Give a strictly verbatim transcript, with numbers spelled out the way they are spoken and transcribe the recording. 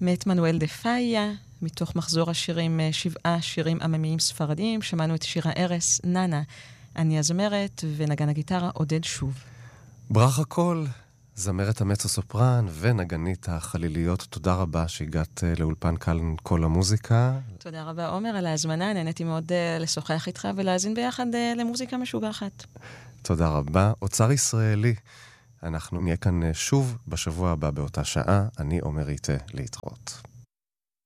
מאת מנואל דה פאיה, מתוך מחזור השירים שבעה שירים עממיים ספרדיים, שמענו את שיר הארס, ננה, אני הזמרת, ונגן הגיטרה עודד שוב. ברכה קול, זמרת המצו-סופרן ונגנית החליליות, תודה רבה שהגעת לאולפן כאן כל המוזיקה. תודה רבה עומר על ההזמנה, נהניתי מאוד לשוחח איתך ולהאזין ביחד למוזיקה משובחת. תודה רבה. אוצר ישראלי, אנחנו נהיה כאן שוב בשבוע הבא באותה שעה, אני עומר איתה להתראות.